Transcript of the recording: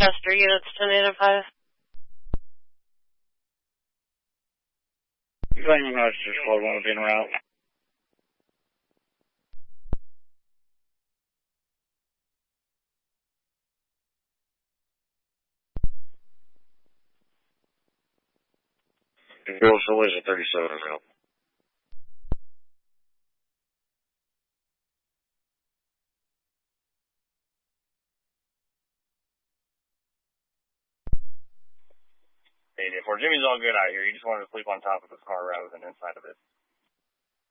Chester units 1085. You claiming Rochester Squad 1 will be en route. Bill Solution 37 is out. Hey, for Jimmy's all good out here. He just wanted to sleep on top of his car rather than inside of it.